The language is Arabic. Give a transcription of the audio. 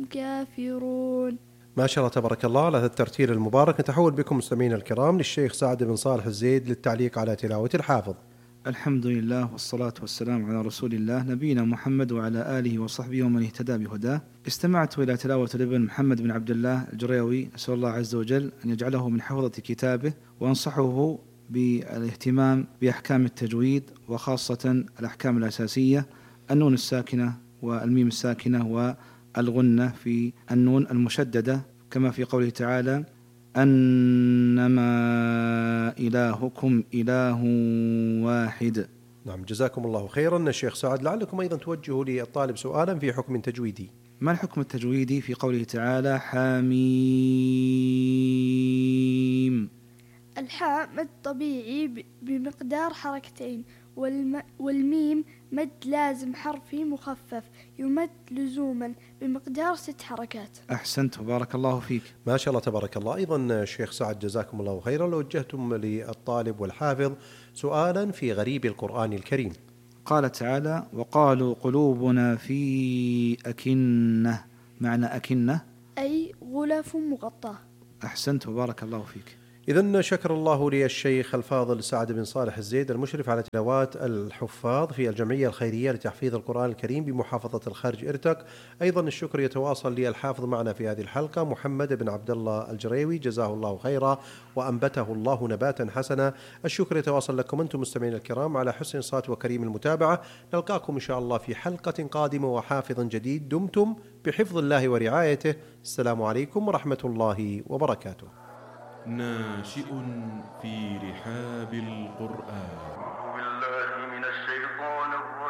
كافرون. ما شاء الله تبارك الله على هذا الترتيل المبارك. نتحول بكم مستمعينا الكرام للشيخ سعد بن صالح الزيد للتعليق على تلاوة الحافظ. الحمد لله والصلاة والسلام على رسول الله نبينا محمد وعلى آله وصحبه ومن اهتدى بهداه. استمعت إلى تلاوة الابن محمد بن عبد الله الجريوي، أسأل الله عز وجل أن يجعله من حفظة كتابه، وأنصحه بالاهتمام بأحكام التجويد، وخاصة الأحكام الأساسية، النون الساكنة والميم الساكنة والغنة في النون المشددة، كما في قوله تعالى: أنما إلهكم إله واحد. نعم، جزاكم الله خيرا الشيخ سعد. لعلكم أيضا توجهوا للطالب سؤالا في حكم تجويدي. ما الحكم التجويدي في قوله تعالى: حميم؟ الحاء مد طبيعي بمقدار حركتين، والميم مد لازم حرفي مخفف يمد لزوما بمقدار 6 حركات. أحسنت، بارك الله فيك. ما شاء الله تبارك الله. أيضا الشيخ سعد جزاكم الله خيرا، لو وجهتم للطالب والحافظ سؤالا في غريب القرآن الكريم. قال تعالى: وقالوا قلوبنا في أكنة. معنى أكنة أي غلف مغطاة. أحسنت، بارك الله فيك. إذن شكر الله لي الشيخ الفاضل سعد بن صالح الزيد المشرف على تلاوات الحفاظ في الجمعية الخيرية لتحفيظ القرآن الكريم بمحافظة الخرج إرتك. أيضا الشكر يتواصل لي الحافظ معنا في هذه الحلقة محمد بن عبد الله الجريوي، جزاه الله خيرا وأنبته الله نباتا حسنا. الشكر يتواصل لكم أنتم مستمعين الكرام على حسن الصوت وكريم المتابعة. نلقاكم إن شاء الله في حلقة قادمة وحافظ جديد. دمتم بحفظ الله ورعايته. السلام عليكم ورحمة الله وبركاته. ناشئ في رحاب القرآن.